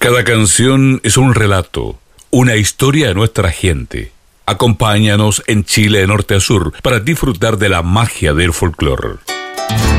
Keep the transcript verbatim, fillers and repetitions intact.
Cada canción es un relato, una historia de nuestra gente. Acompáñanos en Chile de norte a sur para disfrutar de la magia del folclore.